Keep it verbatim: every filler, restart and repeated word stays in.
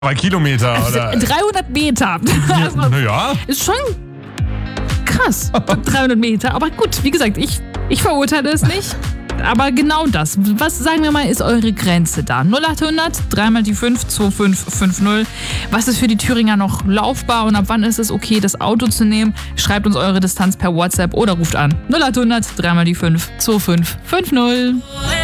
Zwei Kilometer, oder? dreihundert Meter. Also, Naja. ist schon krass. dreihundert Meter. Aber gut, wie gesagt, ich, ich verurteile es nicht. Aber genau das. Was, sagen wir mal, ist eure Grenze da? null acht hundert, dreimal die fünf, zwei fünf fünf null. Was ist für die Thüringer noch laufbar und ab wann ist es okay, das Auto zu nehmen? Schreibt uns eure Distanz per WhatsApp oder ruft an. null acht hundert, dreimal die fünf, zwei fünf fünf null.